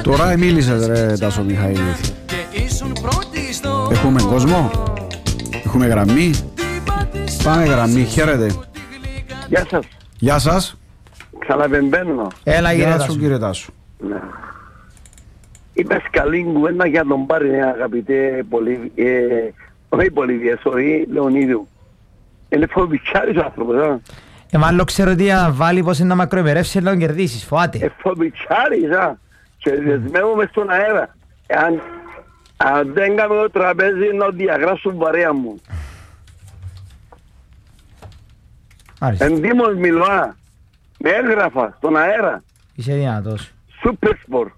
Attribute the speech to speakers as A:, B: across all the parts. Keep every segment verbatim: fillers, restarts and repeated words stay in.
A: Τώρα μίλησες ρε Τάσο Μιχαήλ. Έχουμε κόσμο, έχουμε γραμμή. Πάμε γραμμή, χαίρετε.
B: Γεια σας.
A: Γεια σας.
B: Ξαναπεμπαίνω.
C: Έλα κύριε
A: Γεια
C: Τάσο.
A: σου κύριε Τάσο.
B: Ναι. Είπες καλή κουβέντα για τον πάρει αγαπητέ Πολύβι... Ε, όχι Πολύβιε, sorry, Λεωνίδου. Είναι φοβιτσάρης ο άνθρωπος, α.
C: Ε, μάλλον ξέρω ότι αν βάλει πως είναι να μακροημερεύσει να τον κερδίσεις, φοβάται.
B: Ε, φοβιτσάρης, α. Και δεσμεύομαι στον αέρα. Αν, αν δεν κάνω το τραπέζι να διαγράψουν παρέα μου.
C: Μάλιστα.
B: Εντύμως μιλώ, α. Με έγραφα στον αέρα.
C: Είσαι δυνατός.
B: Super Sport.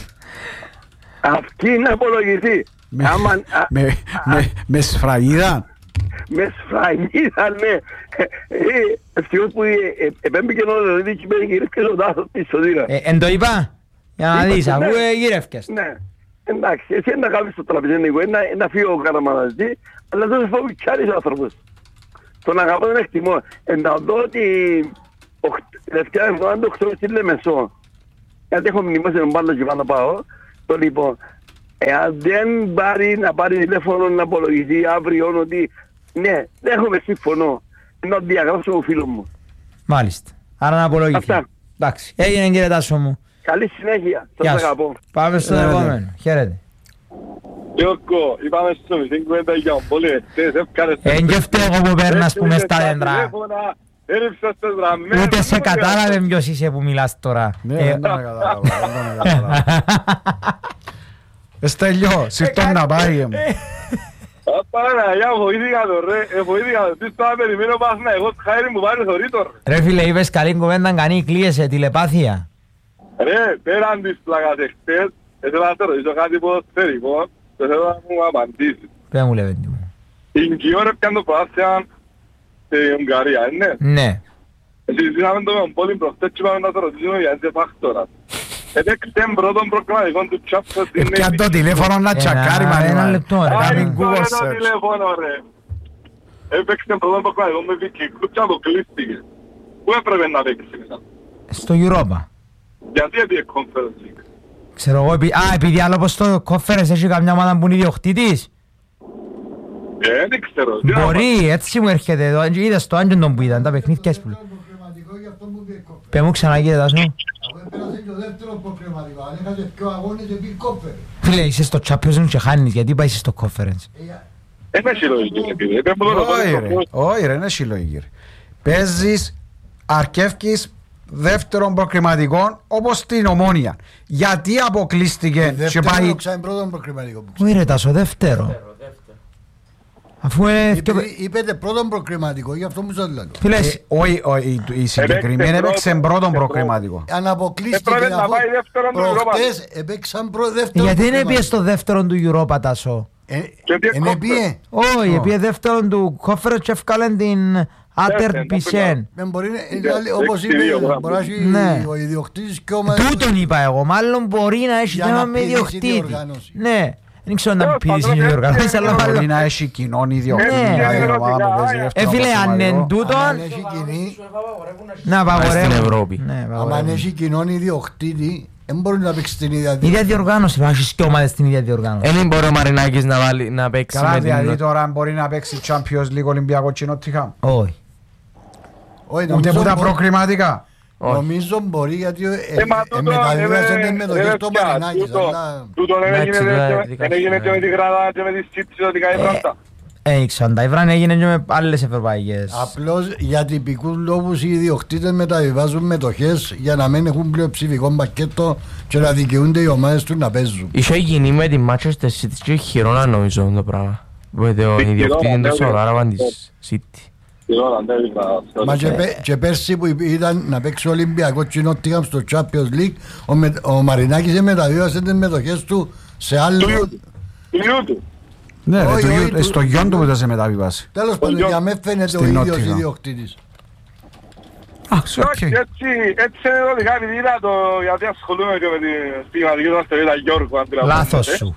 B: Αυτή είναι απολογητή.
A: Με,
B: Άμα, α,
A: με,
B: α,
A: με, με σφραγίδα.
B: με σφραγίδα, ναι. Ευτυχώς που επέμπηκε ο Λεωνίδης και με γυρεύκες ο Τάσος πίσω δίρα.
C: Ε, εν το είπα, για να
B: Είπα,
C: δεις,
B: ναι.
C: αφού ε, γύρευκες.
B: Ναι. Εντάξει, εσύ να κάνεις το τραπεζί, να φύγει ο καταμανατζή, αλλά δεν σε φοβητσάρεις ο άνθρωπος. Τον αγαπώ, τον εκτιμώ. Εν να δω ότι τελευταία εβδομάδα το οκτώ στη Λεμεσό, γιατί έχω μνημώσει τον πάντα και πάνω πάω, το λοιπόν, εάν δεν πάρει να πάρει τηλέφωνο να απολογηθεί αύριο ότι ναι, δεν έχουμε σύμφωνο, να διαγράψω ο φίλος μου.
C: Μάλιστα. Άρα να απολογηθεί.
B: Αυτά.
C: Εντάξει. Έγινε κύριε Τάσο μου.
B: Καλή συνέχεια.
C: Γεια
B: Σας
C: σου.
B: αγαπώ.
C: Πάμε στον
A: Χαίρετε.
C: επόμενο. Χαίρετε.
D: Γιώργο, είπαμε στο μισή κουβέντα για τον πολυετές, έφκανες...
C: Εν και φταίω εγώ που παίρνας που μες στα δέντρα.
D: τηλέφωνα, έριψες τις γραμμές...
C: Ούτε σε κατάλαβε ποιος είσαι που μιλάς τώρα.
A: Ναι,
C: Ε,
A: δεν τον καταλάβω, δεν τον καταλάβω. Εστέλιο, σύρτον να πάει.
D: Παναγιά, βοήθηκα το ρε, βοήθηκα το. Τι τώρα περιμένω πας να εγώ χάρη μου πάρει θωρίτο ρε.
C: Ρε φίλε, είπες καλή κουβέντα, κανεί κλείεσαι τηλεπάθεια.
D: Ρε, πέραν της πλάκας εχθές, ήθελα να σε ρωτήσω κάτι ποδοσφαιρικό, και θέλω να μου απαντήσεις.
C: Πες μου λεβέντη μου.
D: Η Γκιόρ έπιαν το πράσιαν στην Ουγγαρία, είναι.
C: Ναι.
D: Συζητήσαμε το με τον Πόλη προχτές και είπαμε να σε ρωτήσουμε για τις φάκτορας. Έπαιξε πρώτον προκριματικό του Champions League.
A: Έπιαν το τηλέφωνο να τσακάρει
C: Ένα- ένα
A: μάλλον.
C: λεπτό ρε.
A: Κάνει
D: Άρα
A: Google
D: το
A: search.
D: τηλέφωνο ρε. Έπαιξε πρώτον προκριματικό με Βίκη και αποκλείστηκε. Πού έπρεπε να παίξει μετά.
C: Στο Europa.
D: Γιατί έπιε Conference League.
C: Ξέρω εγώ, επει- α, επειδή άλλο πως το conference έχει καμιά ομάδα που είναι ιδιοκτήτης.
D: Ε, δεν ξέρω. Τι να
C: Μπορεί, έτσι μου έρχεται εδώ. Είδες το Άντζον που ήταν, τα παιχνίδια έσπουλε. Πες μου ξανά κύριε Τάσο.
E: Πέρασε και ο δεύτερο προκριματικό, αν είχατε πιο αγώνες επί κόφερε.
C: Φίλε, είσαι στο Champions League και χάνεις, γιατί πάει στο conference.
D: Δεν έχει λογική επειδή. Έπρεπε να το
A: Όχι ρε,
D: πάρει
A: όχι ρε, είναι συλλογική ρε. Παίζεις, αρκεύκεις δεύτερον προκριματικό όπως στην Ομόνια. Γιατί αποκλείστηκε και
E: Δεύτερο
A: πάει...
E: ξάνε πρώτο προκριματικό.
C: Όχι ρε Τάσο, δεύτερο. Αφού ε...
E: Είπε-
C: και-
E: Είπετε πρώτο προκριματικό, γι' αυτό μου σας λέω.
C: Φίλε,
A: Ε, Όχι, όχι, η- η συγκεκριμένη έπαιξε πρώτον προκριματικό.
E: Αν αποκλείστηκε
D: Έπρεπε να
E: αφού
D: πάει δεύτερον του Europa.
E: προχτές έπαιξαν προ- δεύτερο
C: γιατί δεν
E: προκριματικό.
C: έπιε στο δεύτερο του Europa Τάσο.
E: Ε,
D: Και έπιε
E: εν έπιε.
C: Όχι, έπιε δεύτερον του conference και έφκαλεν την Άτερ
D: δεν
C: Μπισέν.
E: Δεν μπορεί να-
D: Ε,
E: ε, όπως
D: έξι δύο,
E: είπε,
D: μπορεί
E: μπορεί να έχει
C: Ναι.
E: ο ιδιοκτήτης και ομάδα.
C: Τούτον είπα εγώ, μάλλον μπορεί να έχει
E: Για
C: θέμα
E: να
C: με
E: πιέσει
C: ιδιοκτήτη.
E: διοργάνωση.
C: Ναι, δεν ξέρω να
D: Τέλος
C: πεις
D: πάντων,
C: η
D: έτσι
C: διοργάνωση, αλλά
D: είναι.
A: Μπορεί
C: μάλλον...
A: να έχει κοινών ιδιοκτήτη,
C: Ναι.
A: δηλαδή η ομάδα που παίζει
C: Ε,
A: δεύτερον
C: φίλε, αν
A: προκριματικό.
C: εν τούτον...
E: Αν έχει κοινή,
C: Να απαγορεύουν.
F: στην Ευρώπη.
C: Ναι,
E: άμα
C: απαγορεύουν.
E: έχει κοινόν ιδιοκτήτη, δεν μπορεί να παίξει την ίδια
C: Η ίδια διοργάνωση, να έχεις και ομάδες στην ίδια διοργάνωση.
F: Δεν μπορεί ο Μαρινάκης να, βάλει, να παίξει
A: Καλά,
F: με
A: δηλαδή
F: την...
A: τώρα μπορεί να παίξει Champions League Ολυμπιακό και Νότιχαμ.
C: Όχι.
E: Όχι,
A: Ούτε
E: νομίζω
A: που τα
E: μπο-
A: προκριματικά.
F: Όχι.
E: Νομίζω μπορεί γιατί ε,
D: Ε, μα
E: ε,
D: τούτο,
E: μεταβίβασε
D: ε,
E: την μετοχή
D: ε,
E: στο
D: πια,
E: Μαρινάκης,
D: τούτο-
E: αλλά
D: τούτο δεν
F: Εντάξει,
D: έγινε
F: τώρα
D: δεν
F: δικαστή,
D: έγινε και με
F: ναι.
D: τη Γράδα και με τη Σύντηση ότι κάνει πράγματα.
C: Ε, ξανά, η Βράν έγινε και με άλλες ευρωπαϊκές.
E: απλώς για τυπικούς λόγους οι ιδιοκτήτες μεταβιβάζουν μετοχές για να μην έχουν πλειοψηφικό πακέτο και να δικαιούνται οι ομάδες τους να παίζουν.
F: Είχε γίνει με την Manchester City και χειρόνα νομίζω το πράγμα. Με τον
D: Τι
F: ιδιοκτήτη
D: χειρόνα,
F: του
D: ναι,
F: Σαουδάραβαν
D: ναι.
F: της City.
D: Συγγνώμη, δεν είπα.
E: Μα και, πέ- και πέρσι που ήταν να παίξει ο Ολυμπιακός και Νότιχαμ στο Champions League, ο, με, ο Μαρινάκης μεταβίβασε τις μετοχές του σε
D: Του
E: άλλο.
D: γιού του. Του γιού του.
A: Ναι, ρε,
E: Όχι,
A: το
E: όχι,
A: γιου-
E: του-
A: στο γιον του που θα σε μεταβιβάσει.
E: Τέλος πάντων,
D: γιο-
E: για με φαίνεται ο
A: στην
E: ίδιος
A: Νότιχαμ.
E: ιδιοκτήτης.
A: Εντάξει, οκ.
D: Όχι, έτσι, έτσι είναι λογικά επειδή είδα το, γιατί ασχολούμαι και με την στιγματική του αστρολίδα Γιώργο, αντιλαμβάνεστε.
C: Λάθος σου.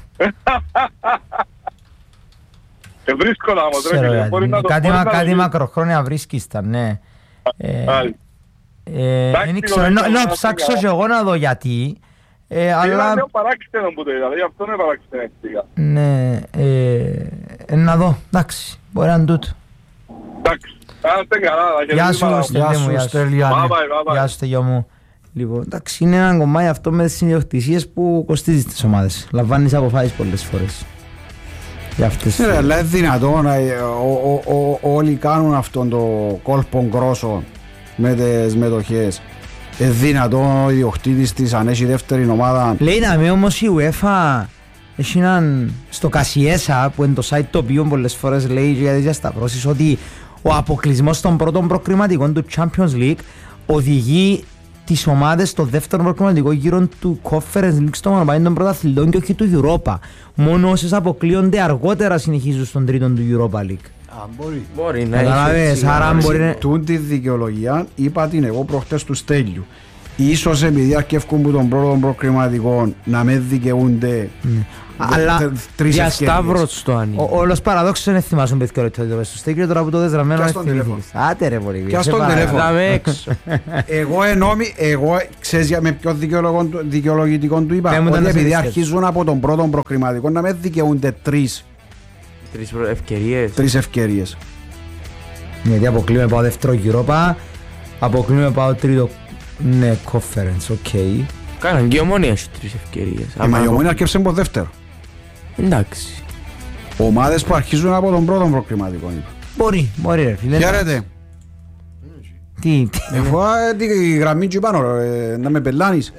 D: Και βρίσκοντα όμως, ρε
C: Ξέρω,
D: φίλε,
C: γιατί
D: μπορεί να το...
C: κάτι,
D: μπορεί
C: μα-
D: να το
C: κάτι
D: γίνει.
C: μακροχρόνια βρίσκεις τα, ναι. Ε,
D: Άλλη.
C: ε,
D: Εντάξει,
C: δεν ξέρω,
D: το
C: ενώ-
D: βρίσκω,
C: ενώ
D: να
C: ψάξω
D: φύγα.
C: και εγώ να δω γιατί. Ε,
D: Ήταν
C: αλλά...
D: λίγο παράξενο που το είδα, γι' αυτό είναι παράξενο.
C: Ναι, ε, ε, να δω, εντάξει, μπορεί να είναι τούτο.
D: Εντάξει, άντε καλά, να
C: Γεια
D: χαιρετήσουμε.
C: σου,
A: Γεια
C: Στέλιο μου,
A: σου,
C: γεια σου.
A: Στέλιανε.
D: Bye bye, bye bye.
C: Γεια σου, Στέλιο μου. Λοιπόν, εντάξει, είναι ένα κομμάτι αυτό με τις ιδιοκτησίες που κοστίζει στις ομάδες. Λαμβάνεις αποφάσεις πολλές φορές. Για αυτές.
A: Ναι, αλλά είναι δυνατόν να- ο- ο- ο- όλοι κάνουν αυτόν το κόλπον κρόσο με τις μετοχές. Είναι δυνατόν ο ιδιοκτήτης της αν έχει δεύτερη ομάδα.
C: Λέει να με όμως η UEFA έχει έναν στο Κασιέσα που είναι το site το οποίο πολλές φορές λέει για τις διασταυρώσεις ότι ο αποκλεισμός των πρώτων προκριματικών του Champions League οδηγεί τις ομάδες στο δεύτερο προκριματικό γύρο του Conference League στο μονοπάτι των πρωταθλητών και όχι του Europa. Μόνο όσες αποκλείονται αργότερα συνεχίζουν στον τρίτο του Europa League.
E: Α, μπορεί.
F: Μπορεί να έχει
C: Καταλάβες,
F: έτσι,
C: άρα
F: να-
C: μπορεί να...
A: Τούν τη δικαιολογία είπα την εγώ προχτές του Στέλιου. Ίσως επειδή αρκεύκουν που των πρώτων προκριματικών να με δικαιούνται
C: Αλλά
A: τε- τρεις ευκαιρίες.
F: Διασταύρωση το άνοιγμα.
C: Ο- όλος παραδόξος δεν θυμάσαι με ποιο λεπτό το στέκει τώρα που το δες ραμμένο
A: Πιάσ' τον τηλέφωνο.
C: Άτε ρε πολύ.
A: Πιάσ'
C: σε
A: τον
C: παρακαλώ.
A: τηλέφωνο.
F: Δάμε έξω.
A: Εγώ ενόμι, εγώ ξέρεις για με ποιο δικαιολογικό του- δικαιολογητικό του είπα
C: Πες μου τα
A: ότι
C: να σε
A: επειδή
C: πιστεύω.
A: αρχίζουν από τον πρώτο προκριματικό να με δικαιούνται τρεις,
F: Τρεις προ- ευκαιρίες.
A: τρεις ευκαιρίες.
C: Γιατί αποκλείουμε πάω δεύτερο Europa, αποκλείουμε πάω τρίτο ναι, conference, οκ.
F: Κάναν και η Ομόνια έχει τρεις ευκαιρίες.
A: Η Μαγιομόνη αρκεύσε από δεύτερο.
F: Εντάξει.
A: Ομάδες που αρχίζουν από τον πρώτο προκριματικό είπα.
C: Μπορεί, μπορεί ρε φίλε.
A: Χαίρετε.
C: Τι, τι.
A: Εγώ ε, τη γραμμή του πάνω ρε, να με πελάνεις.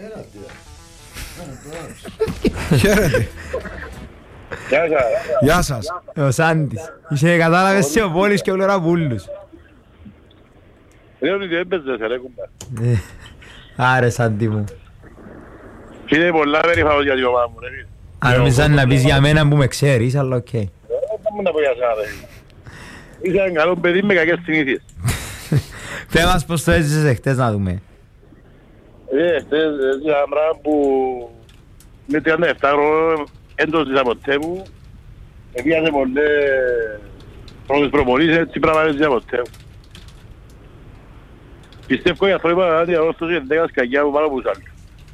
A: Χαίρετε.
D: Γεια σας.
A: Γεια σας.
C: Ο Σάντης. Είσαι κατάλαβες σε ο Πόλης και ο Λεραπούλους.
D: Λέω ότι έπαιζες, ρε κουμπά.
C: Άρε Σάντι μου.
D: Είναι πολλά περήφανος για την ομάδα μου, ρε φίλε.
C: Αν νομίζαν να πεις για μένα που με ξέρεις, αλλά οκ.
D: Δεν μου να πω για σένα, ρε φίλε. Είσαι ένα καλό παιδί με κακές συνήθειες.
C: Πες μας πως το έζησες εχθές να δούμε.
D: Ε, χτες έτσι ένα πράγμα που με τριάντα επτά χρόνια έντος της ποτέ μου. Επίασε πολλές πρώτες προπονήσεις, έτσι πράγμα δεν ποτέ μου. Πιστεύω για αυτό είπα ότι αρρώστος είναι δέκα σκαγιά που πάνω από τους άλλους.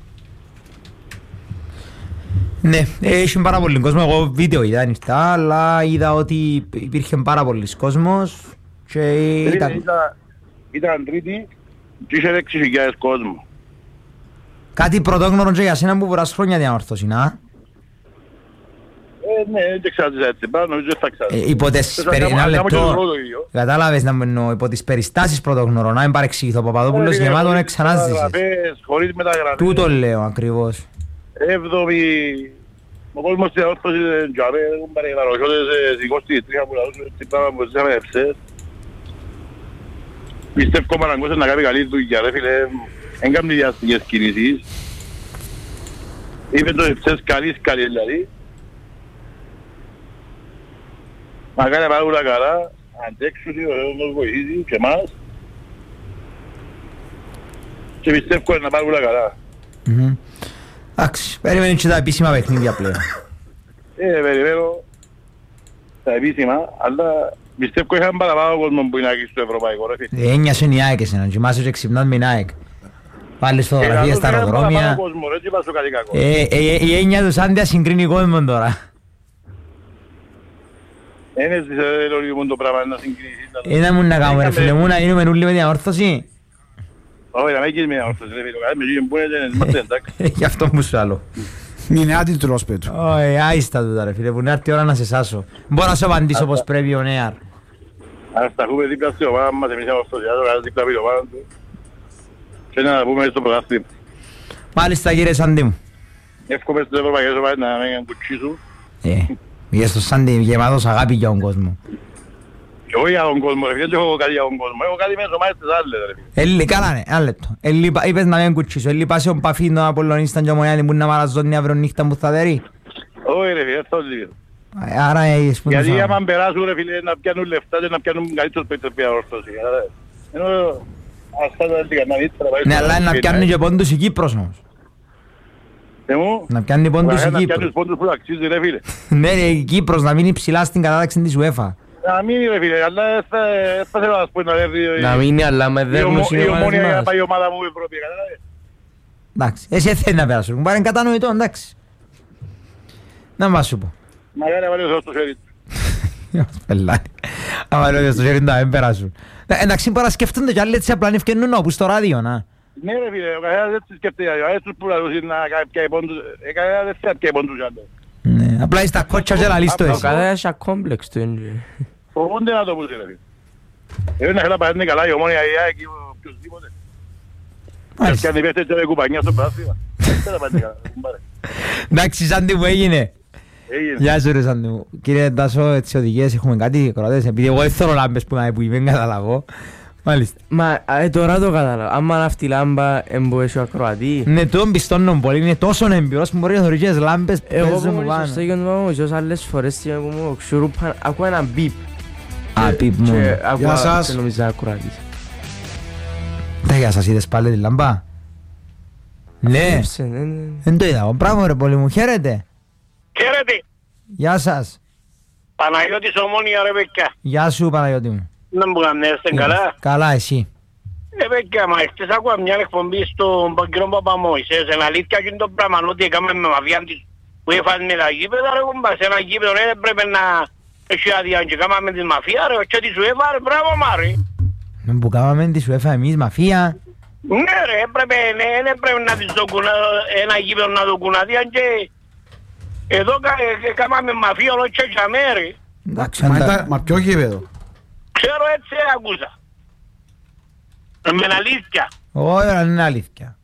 C: Ναι, έχει πάρα πολύ κόσμο. Εγώ βίντεο είδα ανοιχτά, αλλά είδα ότι υπήρχε πάρα πολλοί κόσμος και
D: Ήταν,
C: ήταν
D: ήταν τρίτη και είχε έξι χιλιάδες κόσμο.
C: κάτι πρωτόγνωρο και για σένα που βουράς χρόνια διαμορφώσει, να.
D: Ε, ναι, δεν ξάτησα έτσι, πάνω νομίζω δεν θα ξάτησα.
C: Ε, υπό τις
D: Θες να
C: περι...
D: κάνω-
C: ένα
D: να κάνω και το
C: λεπτό,
D: πρώτο ίδιο.
C: κατάλαβες να εννοώ, υπό τις περιστάσεις πρωτόγνωρο, να μην παρεξηγηθώ, ο Παπαδόπουλος
D: Ε,
C: γεμάτον
D: χωρίς
C: εξανάζησες.
D: μεταγραφές, χωρίς μεταγραφές.
C: Τούτο λέω ακριβώς.
D: Έβδομη, ο κόσμος της αόρθωσης είναι τζαμέ, έχουν πάρει παροχιώτες, σηκώστη τη τρίχα που λαούσουν, έτσι πράγμα που ζήσαμε ευσές. Πιστεύω ο Παναγκός να κάνει καλή δουλειά, ρε φίλε, δεν κάνει διαστικές κινήσεις. Είπε το ευσές καλής καλή δηλαδή. Να κάνει πάρα πολλά καλά, αντέξουσι, ο Θεός μας βοηθήσει και εμάς. Και πιστεύω να πάρει πολλά καλά.
C: Μμμ. Εντάξει, περιμένει και τα επίσημα παιχνίδια πλέον.
D: Ε, περιμένω τα επίσημα, αλλά πιστεύω είχαν παραπάνω κόσμο που είναι εκεί στο ευρωπαϊκό, ρε φίλε.
C: Ε, Ένιασε η ΑΕΚ εσένα, κοιμάσαι και ξυπνάς με την ΑΕΚ. Πάλι φωτογραφίες στα
D: Είχαν παραπάνω
C: αεροδρόμια.
D: κόσμο, ρε, τι είπα σου κάτι κακό.
C: Ε, ε, η έννοια του Σάντια συγκρίνει κόσμο τώρα.
D: Δεν έζησε ρε μου το πράγμα να συγκρίσεις.
C: Είδα μου να κάνουμε ρε φίλε μου να γίνουμε όλοι με διαμόρφωση.
D: Όχι, να μην γίνεις μια όρθωση, ρε φίλε, κάτι με γίνει που είναι, είμαστε εντάξει.
C: Γι' αυτό μου σου άλλο.
A: Είναι άτιτλος πέτου.
C: Όχι, άιστα τούτα ρε φίλε που να έρθει η ώρα να σε σάσω. Μπορώ να σου απαντήσω πως πρέπει ο Νέαρ.
D: Αν σταθούμε δίπλα στην ομάδα μας, εμείς είμαστε ορθωσιάζω, κάτι δίπλα από την ομάδα του. Και να πούμε στο πρωτάθλημα.
C: Μάλιστα κύριε Σάντι μου.
D: Εύχομαι στις ευρωπαϊκές ομάδες να μην κουτσίσουν.
C: Ε, για στο Σάντι γεμάτος αγάπη για τον κόσμο.
D: Και όχι για τον κόσμο, ρε φίλε, δεν έχω κάτι για τον κόσμο. Έχω κάτι με τις ομάδες τις άλλες, ρε φίλε.
C: Έλλη, καλά ναι, ένα λεπτό. Έλλη, είπες να μην κουτσίσω. Έλλη πάσει ο Παφίν τον Απολλωνίσταν και ο Μονιάννη που να μαραζώνει αύριο νύχτα που θα δερεί.
D: Όχι ρε φίλε, αυτό λίγο.
C: Άρα έχεις που
D: Γιατί
C: τους
D: άμα περάσουν ρε φίλε να πιάνουν λεφτά και να πιάνουν καλύτερους παίκτες πια όρθωση. Ενώ αυτά τα έλεγα να δείτε να πάει
C: Ναι,
D: στο
C: αλλά να
D: Φιλνάι.
C: πιάνει και πόντους η Κύπρος όμως.
D: Ναι μου,
C: Να πιάνει πόντους η
D: να πιάνουν τους
C: Κύπρος.
D: πόντους που αξίζει ρε φίλε.
C: Ναι, ρε, η Κύπρος να μείνει ψηλά στην κατάταξη της UEFA.
D: Να μείνει ρε φίλε, αλλά δεν θα δεν θα θέλω να σου πω να έρθει
F: Να μείνει αλλά με
D: η
F: δέρνους
D: ομο-
F: οι
D: η
F: ομάδες
D: ομόνια για να
F: μας.
D: πάει η ομάδα μου Ευρώπη, κατάλαβες.
C: Εντάξει, εσύ θέλει να περάσουν. Πάρε κατανοητό, εντάξει. Να μας σου πω.
D: Μαγάρι να βάλει στο χέρι του.
C: Πελάνη. Άμα λέω στο χέρι του να μην περάσουν. Εντάξει, bara σκεφτούνται κι άλλοι έτσι απλά είναι ευκαινούν όπως στο ράδιο, να.
D: Ναι ρε φίλε, ο καθένας έτσι σκέφτεται. Ο ένας τους που λαλούσαν να κάνει πια πόντους. Ο καθένας δεν θέλει πια πόντους.
C: Ναι, απλά είσαι τα κότσια και λαλείς το
F: Ο
C: εσύ.
F: καθένας έχει ακόμπλεξ του είναι.
D: Φοβούνται να το πούσει ρε φίλε. Εγώ να θέλω να πάρει καλά η Ομόνια η ΑΕΚ ή οποιοσδήποτε. Και αν υπέφτει και κουπανιά στο πράσιμα. Δεν θα πάρει καλά.
C: Εντάξει, Σάντι μου έγινε. Γεια σου ρε Σάντι μου. Κύριε Τάσο, έτσι οδηγίες έχουμε κάτι κορατές. Επειδή εγώ δεν θέλω λάμπες που να μην καταλαβώ. Μάλιστα.
F: Μα ε, τώρα το καταλάβω. Άμα αυτή η λάμπα εμπόεσαι ο ακροατή.
C: Ναι, τον πιστώνω πολύ. Είναι τόσο εμπειρός που μπορεί να θωρεί και τις λάμπες που
F: Εγώ
C: παίζουν
F: που
C: μου
F: μόλις στο
C: πάνω.
F: στέγιο του μαμούς, άλλες φορές μου ξουρούπαν, ακούω ένα μπιπ.
C: Α, πιπ μου.
F: Και ακούω
A: σας.
F: και νομίζα ακροατής.
C: Τα γεια σας, είδες πάλι τη λάμπα. Ναι,
F: Έψε, ναι, ναι.
C: δεν το είδα. Μπράβο ρε πολύ μου, χαίρετε.
B: Χαίρετε,
C: Γεια σας.
B: Παναγιώτης Ομόνια ρε παιδιά.
C: Γεια σου Παναγιώτη μου.
B: Να μου κάνετε καλά.
C: Καλά εσύ.
B: Ε, παιδιά, μα χτες άκουα μια εκπομπή στον κύριο Παπαμόησες. Εν αλήθεια και είναι το πράγμα ότι έκαμε με μαφία της που έφανε με τα γήπεδα ρε κουμπά. Σε ένα γήπεδο ρε πρέπει να έχει άδεια και κάμαμε τη μαφία ρε και τη σου έφαρε μπράβο μάρι.
C: Που κάμαμε τη σου έφα εμείς μαφία.
B: Ναι ρε, έπρεπε, ναι, δεν πρέπει να της δοκούν ένα γήπεδο να δοκούν άδεια και εδώ κάμαμε μαφία όλο και τσαμέ ρε.
C: Εντάξει,
A: Μα
C: αν τα-
A: ήταν- Μα ποιο γήπεδο.
B: Ξέρω έτσι ακούσα. Με αλήθεια.
C: Όχι, αλλά είναι αλήθεια.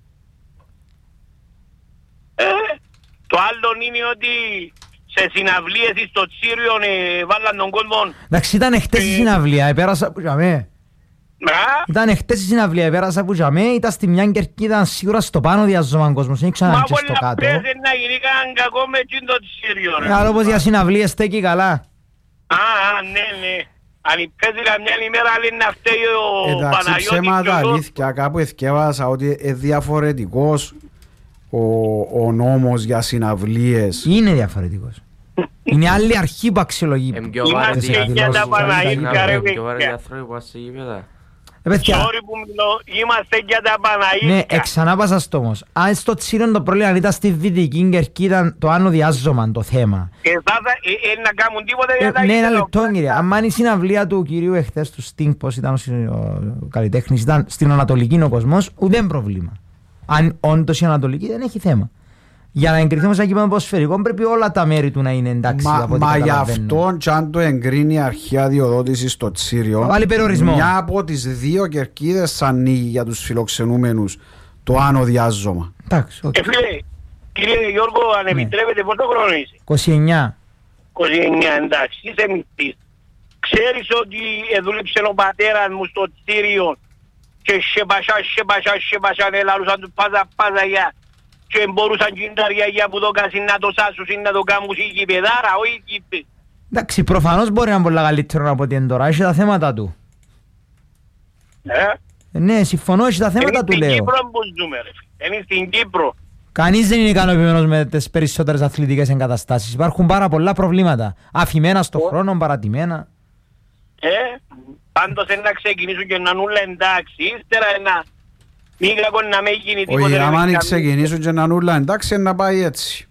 B: Ε, το άλλο είναι ότι σε συναυλίες στο Τσίριο ε, βάλαν τον κόσμο.
C: Εντάξει, ήταν εχθές η συναυλία, επέρασα που τζαμέ.
B: Α,
C: Ήταν εχθές η συναυλία, επέρασα που τζαμέ, ήταν στη μια κερκίδα, ήταν σίγουρα στο πάνω διαζωμαν κόσμος, δεν ήξερα
B: μα
C: και στο
B: πολλά
C: κάτω.
B: πες να γίνει κανέναν κακό με εκείνο το Τσίριο. ρε.
C: Ε, άλλο πως για συναυλίες στέκει καλά.
B: Α, α, ναι, ναι. Αν υπέζηλα μια ημέρα άλλη να φταίει ο
A: Εντάξει,
B: Παναγιώτης
A: ψέματα
B: και ο Γιώργος.
A: αλήθεια. Κάπου εθιέβασα ότι είναι διαφορετικός ο, ο νόμος για συναυλίες.
C: Είναι διαφορετικός. Είναι άλλη αρχή που αξιολογεί.
F: Εμ πιο
B: Είμαστε
F: βαρετοί
C: για
F: άνθρωποι,
C: τα
F: είναι
B: Παναγίτικα, ρε,
F: πιο βαρετοί
B: παιδιά.
F: άνθρωποι που πας σε γήπεδα.
C: Ε, παιδιά,
B: Sorry που μιλώ, είμαστε για τα
C: ναι,
B: Παναγίτικα.
C: εξανά πάσα στο όμως. Αν στο Τσίρον το πρόβλημα ήταν στη Δυτική Κερκίδα το άνω διάζωμα το θέμα.
B: Ε, θα- ε, ε, να κάνουν τίποτα για
C: Ε,
B: τα
C: ναι, ένα
B: γήπεδα.
C: λεπτό κύριε. Αν είναι η συναυλία του κυρίου εχθές του Sting, πώς ήταν ο συ- ο καλλιτέχνης, ήταν στην Ανατολική ο κόσμος, ουδέν πρόβλημα. Αν όντως η Ανατολική δεν έχει θέμα. Για να εγκριθεί όμως ένα κείμενο ποδοσφαιρικό πρέπει όλα τα μέρη του να είναι εντάξει.
A: Μα,
C: από ό,τι
A: μα γι'
C: καταλαβαίνω.
A: αυτό κι αν το εγκρίνει η αρχή αδειοδότηση στο Τσίριο,
C: Βάλει περιορισμό.
A: μια από τις δύο κερκίδες ανοίγει για τους φιλοξενούμενους το άνω διάζωμα.
C: Εντάξει, οκ.
B: Ε, φίλε, κύριε Γιώργο, αν
C: Ναι.
B: επιτρέπετε, πόσο χρόνο είσαι?
C: είκοσι εννιά.
B: είκοσι εννιά, εντάξει, είσαι μυστής. Ξέρεις ότι δούλεψε ο πατέρας μου στο Τσίριο και σεπασά, σεπασά, σεπασά, ελαλούσαν του πάζα, πάζα για και μπορούσαν και τα ριαγιά που το κάσουν να το σάσουν ή να το κάνουν η γηπεδάρα, όχι η γηπεδάρα.
C: Εντάξει, προφανώς μπορεί να είναι πολλά καλύτερο από ό,τι είναι τώρα. Έχει τα θέματα του.
B: Ε,
C: Ε, Ναι, συμφωνώ, έχει τα
B: είναι
C: θέματα του
B: στην
C: λέω.
B: Κύπρο που ζούμε ρε φίλε, είναι στην Κύπρο.
C: Κανείς δεν είναι ικανοποιημένος με τις περισσότερες αθλητικές εγκαταστάσεις. Υπάρχουν πάρα πολλά προβλήματα. Αφημένα στον χρόνο, παρατημένα.
B: Ε, πάντως να ξεκινήσουν και να νουλα εντάξει, ύστερα να μην κακό να μην γίνει τίποτα.
A: Όχι,
B: ρε,
A: άμα
B: με
A: ξεκινήσουν και να νουλά, εντάξει, να πάει έτσι.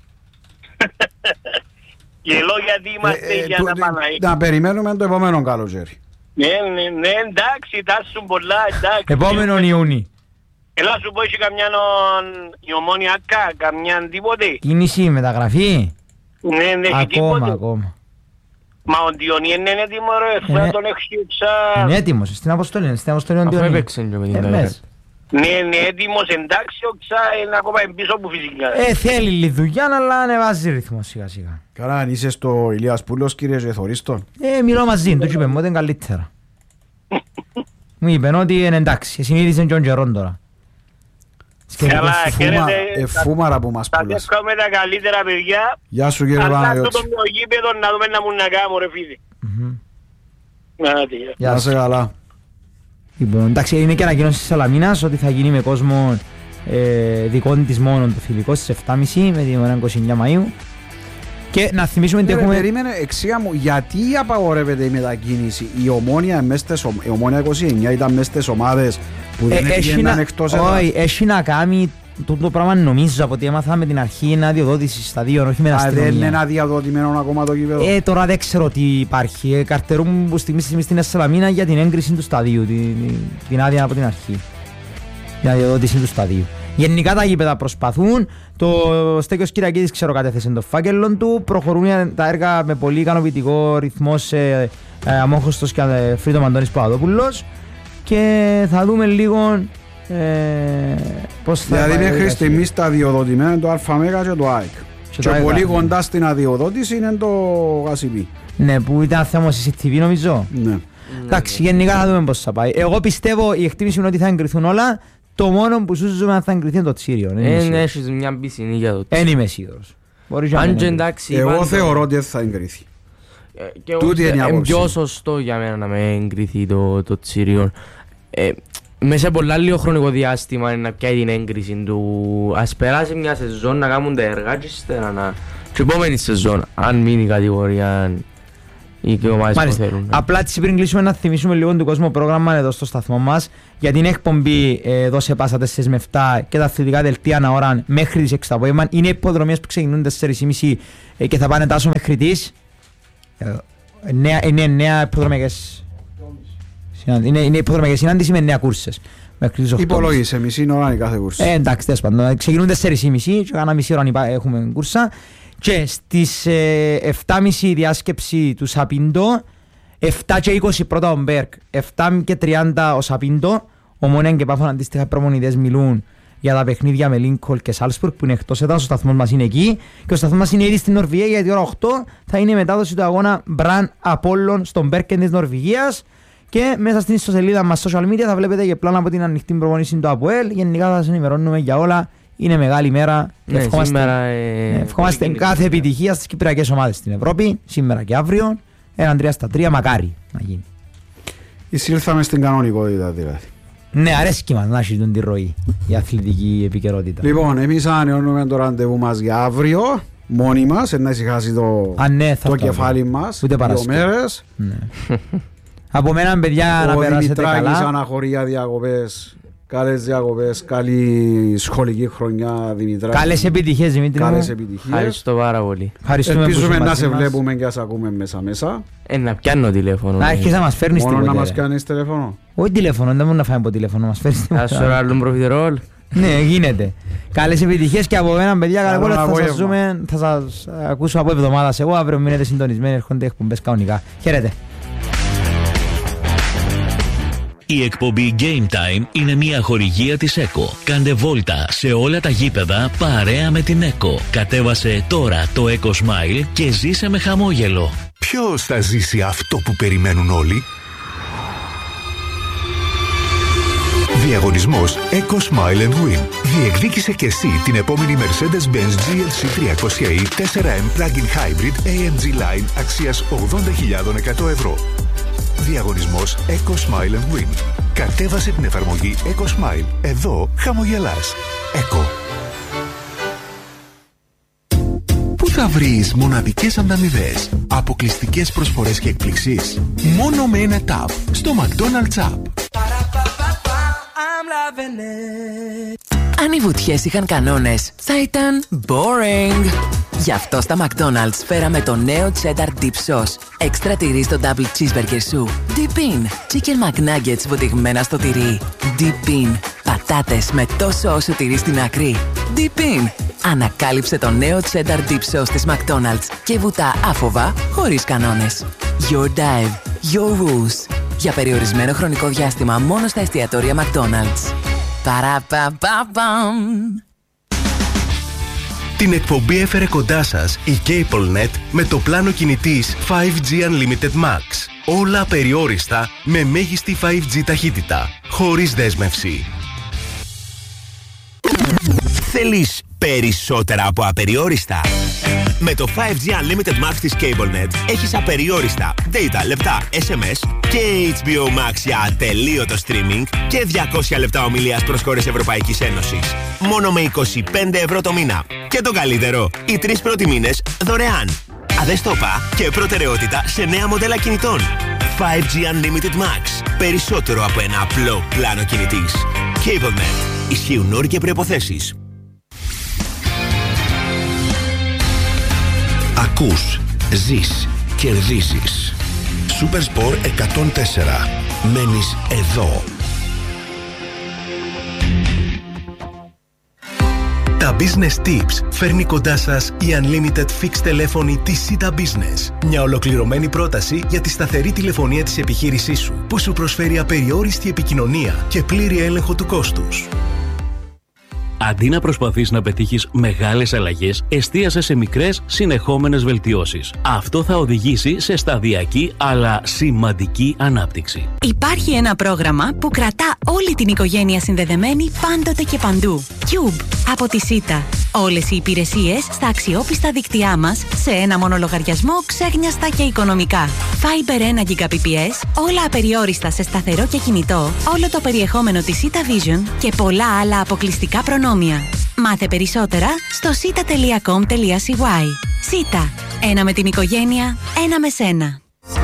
B: Γελώ γιατί είμαστε
A: Ε, ε,
B: για
A: του-
B: να πάνε.
A: Να περιμένουμε το επόμενο καλοκαίρι.
B: Ναι, ναι, ναι, εντάξει, τάσουν πολλά, εντάξει.
C: Επόμενον Ιούνι.
B: Έλα σου πω, έχει καμιά νο- η Ομόνια κα, καμιά τίποτε.
C: Κίνηση, μεταγραφή.
B: Ναι, δεν έχει
C: Ακόμα,
B: τίποτε.
C: ακόμα.
B: Μα ο Διονύ είναι έτοιμο ρε,
C: Ε,
B: θα τον έχει ξα...
C: Είναι έτοιμος, στην αποστολή, είναι, στην αποστολή ο
F: Αφού
C: Διονύη.
F: έπαιξε και με την
C: Ε,
F: Τόιρ.
C: μες.
B: Ναι, είναι έτοιμος, εντάξει, ο ξα είναι ακόμα πίσω που φυσικά.
C: Ε, θέλει λίγη δουλειά, αλλά ανεβάζει ρυθμό σιγά σιγά.
A: Καλά, αν είσαι στο Ηλίας Πούλος, κύριε, και θωρείς τον.
C: Ε, μιλώ μαζί του, του είπε μου ότι είναι καλύτερα. Μου είπε ότι είναι εντάξει, συνείδησε και τον καιρόν τώρα.
B: Καλά,
A: Εφούμα-
B: χαίρετε.
A: Εφούμαρα που μας
B: Θα
A: πουλάς.
B: δεύκαμε τα καλύτερα παιδιά.
A: Γεια σου κύριε
B: Αλλά αυτό
A: Παναγιώτη.
B: το το γήπεδο να δούμε να μου να κάνουμε ρε φίλε.
C: Μμμ.
B: Άντε, γεια.
C: Γεια
A: Να
C: σου.
A: σε καλά.
C: Λοιπόν, εντάξει, είναι και ανακοίνωση της Σαλαμίνας ότι θα γίνει με κόσμο ε, δικών της μόνο το φιλικό στις εφτά και μισή με την ώρα είκοσι εννιά Μαΐου. Και να θυμίσουμε ότι
A: Ρε,
C: έχουμε...
A: Περίμενε, εξήγα μου, γιατί απαγορεύεται η μετακίνηση. Η Ομόνια, μες στις ομ- η Ομόνια είκοσι εννιά ήταν μέσα στις ομάδες που δεν
C: Ε, έχει
A: πήγαιναν
C: να-
A: εκτός έδρας.
C: όχι, έχει να κάνει το πράγμα νομίζω από ό,τι έμαθα με την αρχή είναι αδειοδότηση σταδίων, όχι με
A: Α,
C: αστυνομία.
A: δεν είναι αδειοδοτημένο ακόμα το γήπεδο.
C: Ε, τώρα δεν ξέρω τι υπάρχει. Ε, καρτερούν που στιγμή στιγμή στην Σαλαμίνα για την έγκριση του σταδίου, την, την άδεια από την αρχή. Την αδειοδότηση του σταδίου. Γενικά τα γήπεδα προσπαθούν. Το Στέκιος Κυριακίδης ξέρω κατέθεσε το φάκελο του. Προχωρούν τα έργα με πολύ ικανοποιητικό ρυθμό σε ε, Αμόχωστος και Φρύτο Αντώνης Παπαδόπουλος. Και θα δούμε λίγο ε, πώς θα
A: Δηλαδή
C: πάει.
A: μέχρι στιγμής τα αδειοδοτημένα είναι το ΑΜΕΓΑ και το ΑΕΚ.
C: Και
A: Και
C: το ΑΕΚ,
A: πολύ
C: ναι.
A: κοντά στην αδειοδότηση είναι το ΓΑΣΥΠΗ.
C: Ναι, που ήταν θέμα στη σι τι βι νομίζω.
A: Ναι.
C: Εντάξει, γενικά θα δούμε πώς θα πάει. Εγώ πιστεύω η εκτίμηση είναι ότι θα εγκριθούν όλα. Το μόνο που σου ζούμε αν θα εγκριθεί είναι το Τσίριο.
F: Δεν έχεις μια πισινή για το
C: Δεν είμαι σίγουρος. Μπορεί και να
F: Αν
C: μην
F: και
C: εγκριθεί.
F: εντάξει...
A: Εγώ
F: πάντως-
A: θεωρώ ότι δεν θα εγκριθεί.
F: Ε, και
A: Τούτη είναι η
F: είναι
A: άποψη.
F: πιο σωστό για μένα να με εγκριθεί το, το Τσίριον. Ε, μέσα σε πολλά λίγο χρονικό διάστημα να πιάει την έγκριση του. Ας περάσει μια σεζόν να κάνουν τα έργα και ύστερα να... Και επόμενη σεζόν, αν μείνει η κατηγορία ή και ομάδες που
C: Μάλιστα.
F: θέλουν.
C: Απλά έτσι πριν κλείσουμε να θυμίσουμε λίγο του κόσμου πρόγραμμα εδώ στο σταθμό μας για την εκπομπή ε, εδώ σε πάσα τέσσερα με επτά και τα αθλητικά δελτία ανά ώρα μέχρι τις έξι το απόγευμα. Είναι υποδρομίες που ξεκινούν τέσσερα και μισή ε, και θα πάνε τάσο μέχρι τις ε, νέα, είναι νέα υποδρομιακές συνάντηση. Είναι, είναι υποδρομιακές συνάντηση με νέα κούρσες. Μέχρι τις οκτώ και μισή.
A: Υπολόγισε μισή ώρα είναι κάθε κούρση.
C: Ε, εντάξει, τέλος πάντων. Ξεκινούν τέσσερα και μισή και κάνα μισή ώρα αν έχουμε κούρσα. Και στις ε, επτά και μισή η διάσκεψη του Σαπίντο, επτά και είκοσι πρώτα ο Μπέρκ, επτά και τριάντα ο Σαπίντο, ο Μονέν και Πάφων αντίστοιχα προπονητές μιλούν για τα παιχνίδια με Λίνκολ και Σάλσπουργκ που είναι εκτός έδρας, ο σταθμός μας είναι εκεί και ο σταθμός μας είναι ήδη στην Νορβηγία γιατί ώρα οκτώ θα είναι η μετάδοση του αγώνα Μπραν Απόλλων στον Μπέρκεν της Νορβηγίας και μέσα στην ιστοσελίδα μας social media θα βλέπετε και πλάνα από την ανοιχτή προπονήση του ΑΠΟΕΛ. Γενικά θα σας ενημερώνουμε για όλα. Είναι μεγάλη μέρα.
F: Ναι,
C: ευχόμαστε,
F: σήμερα, ε,
C: ναι, ευχόμαστε
F: είναι
C: κάθε
F: η
C: επιτυχία στις κυπριακές ομάδες στην Ευρώπη, σήμερα και αύριο. Έναν τρία στα τρία, μακάρι να γίνει.
A: Εισήλθαμε στην κανονικότητα δηλαδή.
C: Ναι, αρέσκει μας να έχει τον τη ροή η αθλητική επικαιρότητα.
A: Λοιπόν, εμείς ανανεώνουμε το ραντεβού μας για αύριο. Μόνοι μας, να ησυχάσει το,
C: Α, ναι, θα
A: το
C: το
A: κεφάλι μας.
C: Ούτε
A: δύο
C: Παρασκευή.
A: μέρες.
C: Ναι. Από μένα, παιδιά, να
A: Ο
C: περάσετε
A: Δημητράκης
C: καλά.
A: αναχωρεί για διακοπές. Καλές διακοπές, καλή σχολική χρονιά Δημητράκη.
C: Καλές επιτυχίες, Δημήτρη μου.
A: Καλές επιτυχίες.
F: Ευχαριστώ πάρα πολύ.
C: Ευχαριστούμε που
A: Ελπίζουμε
C: ήσουν
A: να
C: μαζί
A: σε
C: μας.
A: βλέπουμε και να σε ακούμε μέσα μέσα.
F: Ε, να πιάνω τηλέφωνο.
C: Να έρχεσαι να μας φέρνεις
A: Μόνο να
C: τίποτε.
A: μας
C: ρε.
A: κάνεις τηλέφωνο.
C: Όχι τηλέφωνο, δεν μπορούμε να φάμε από τηλέφωνο, μας φέρνεις
F: Θα σου
C: τίποτα.
F: άλλον προφιτερόλ.
C: Ναι, γίνεται. Καλές επιτυχίες και από μένα, παιδιά,
A: Καλό
C: καλά, θα σας
A: απόγευμα.
C: ζούμε, θα σας ακούσω από εβδομάδα εγώ, αύριο μείνετε συντονισμένοι, έρχονται εκπομπές κανονικά. Χαίρετε.
G: Η εκπομπή Game Time είναι μια χορηγία της ΕΚΟ. Κάντε βόλτα σε όλα τα γήπεδα παρέα με την ΕΚΟ. Κατέβασε τώρα το Eco Smile και ζήσε με χαμόγελο.
H: Ποιος θα ζήσει αυτό που περιμένουν όλοι? Διαγωνισμός Eco Smile and Win. Διεκδίκησε και εσύ την επόμενη Mercedes-Benz τζι ελ σι τριακόσια ι φορ εμ Plug-in Hybrid έι εμ τζι Line αξίας ογδόντα χιλιάδες εκατό ευρώ. Διαγωνισμός Eco Smile and Win. Κατέβασε την εφαρμογή Eco Smile. Εδώ χαμογελάς. Eco. Πού θα βρεις μοναδικές ανταμοιβές, αποκλειστικές προσφορές και εκπληξίες? Μόνο με ένα tap στο McDonald's App.
I: Αν οι βουτιές είχαν κανόνες, θα ήταν boring. Γι' αυτό στα McDonald's φέραμε το νέο Cheddar Dip Sauce. Έξτρα τυρί στο Double Cheeseburger σου. Dip in. Chicken McNuggets βουτυγμένα στο τυρί. Dip in. Πατάτες με τόσο όσο τυρί στην άκρη. Dip in. Ανακάλυψε το νέο Cheddar Dip Sauce της McDonald's και βουτά άφοβα, χωρίς κανόνες. Your dive. Your rules. Για περιορισμένο χρονικό διάστημα μόνο στα εστιατόρια McDonald's. Παραπαπαπαμ.
H: Την εκπομπή έφερε κοντά σας η CableNet με το πλάνο κινητής φάιβ τζι Unlimited Max. Όλα απεριόριστα με μέγιστη φάιβ τζι ταχύτητα, χωρίς δέσμευση. Θέλεις περισσότερα από απεριόριστα? Με το φάιβ τζι Unlimited Max της CableNet έχεις απεριόριστα data, λεπτά, ες εμ ες και έιτς μπι ο Max για ατελείωτο streaming και διακόσια λεπτά ομιλίας προς χώρες Ευρωπαϊκής Ένωσης. Μόνο με είκοσι πέντε ευρώ το μήνα. Και το καλύτερο, οι τρεις πρώτοι μήνες δωρεάν. Αδεστόπα και προτεραιότητα σε νέα μοντέλα κινητών. φάιβ τζι Unlimited Max. Περισσότερο από ένα απλό πλάνο κινητής. CableNet. Ισχύουν όροι και προϋποθέσεις.
J: Ακούς, ζεις, κερδίζεις. Supersport εκατόν τέσσερα. Μένεις εδώ.
K: Τα Business Tips φέρνει κοντά σας η Unlimited Fixed τηλέφωνη της Sita Business. Μια ολοκληρωμένη πρόταση για τη σταθερή τηλεφωνία της επιχείρησής σου, που σου προσφέρει απεριόριστη επικοινωνία και πλήρη έλεγχο του κόστους.
G: Αντί να προσπαθείς να πετύχεις μεγάλες αλλαγές, εστίασε σε μικρές, συνεχόμενες βελτιώσεις. Αυτό θα οδηγήσει σε σταδιακή αλλά σημαντική ανάπτυξη.
L: Υπάρχει ένα πρόγραμμα που κρατά όλη την οικογένεια συνδεδεμένη πάντοτε και παντού. Cube από τη Sita. Όλες οι υπηρεσίες στα αξιόπιστα δίκτυά μας σε ένα μόνο λογαριασμό, ξέγνιαστα και οικονομικά. Fiber ένα Gbps, όλα απεριόριστα σε σταθερό και κινητό, όλο το περιεχόμενο της Sita Vision και πολλά άλλα αποκλειστικά προνόμια. Μάθε περισσότερα στο sita τελεία com τελεία c y. Sita. Ένα με την οικογένεια, ένα με σένα.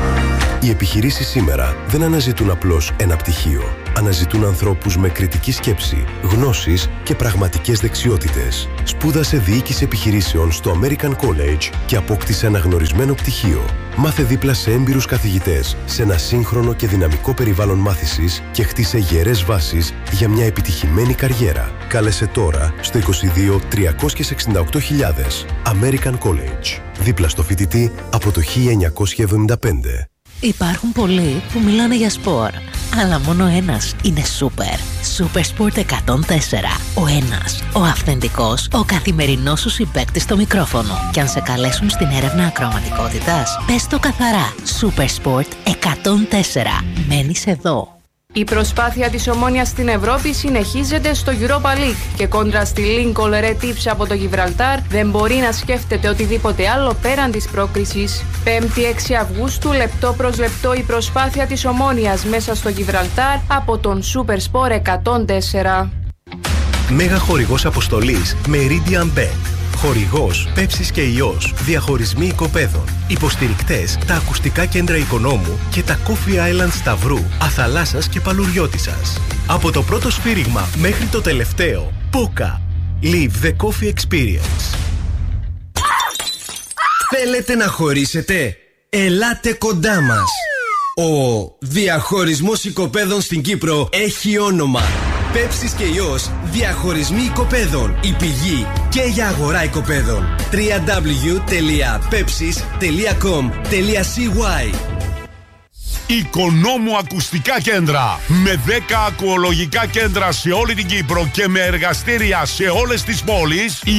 K: Οι επιχειρήσεις σήμερα δεν αναζητούν απλώς ένα πτυχίο. Αναζητούν ανθρώπους με κριτική σκέψη, γνώσεις και πραγματικές δεξιότητες. Σπούδασε διοίκηση επιχειρήσεων στο American College και απόκτησε αναγνωρισμένο πτυχίο. Μάθε δίπλα σε έμπειρους καθηγητές, σε ένα σύγχρονο και δυναμικό περιβάλλον μάθησης και χτίσε γερές βάσεις για μια επιτυχημένη καριέρα. Κάλεσε τώρα στο είκοσι δύο τριακόσιες εξήντα οκτώ χιλιάδες. American College. Δίπλα στο φοιτητή από το χίλια εννιακόσια εβδομήντα πέντε.
M: Υπάρχουν πολλοί που μιλάνε για σπορ, αλλά μόνο ένας είναι σούπερ. Supersport εκατόν τέσσερα. Ο ένας, ο αυθεντικός, ο καθημερινός σου συμπαίκτης στο μικρόφωνο. Και αν σε καλέσουν στην έρευνα ακροαματικότητας, πες το καθαρά. Supersport εκατόν τέσσερα. Μένεις εδώ.
N: Η προσπάθεια της Ομόνοιας στην Ευρώπη συνεχίζεται στο Europa League και κόντρα στη Lincoln Red Tips από το Γιβραλτάρ δεν μπορεί να σκέφτεται οτιδήποτε άλλο πέραν της πρόκρισης. Πέμπτη έξι Αυγούστου, λεπτό προς λεπτό η προσπάθεια της Ομόνοιας μέσα στο Γιβραλτάρ από τον Supersport εκατόν τέσσερα.
K: Μέγα χορηγός αποστολής Meridian Bet. Χορηγός Πέψης και Ιός. Διαχωρισμοί οικοπαίδων. Υποστηρικτές τα ακουστικά κέντρα Οικονόμου και τα Coffee Island Σταυρού, Αθαλάσσας και Παλουριώτισσας. Από το πρώτο σφύριγμα μέχρι το τελευταίο. Πόκα. Live the coffee experience.
O: Θέλετε να χωρίσετε? Ελάτε κοντά μας. Ο διαχωρισμός οικοπαίδων στην Κύπρο έχει όνομα. Πέψης και Ιός, διαχωρισμοί οικοπαίδων. Η πηγή και για αγορά οικοπαίδων. double-u double-u double-u τελεία pepsis τελεία com τελεία c y.
P: Οικονόμου ακουστικά κέντρα. Με δέκα ακουολογικά κέντρα σε όλη την Κύπρο και με εργαστήρια σε όλες τις πόλεις.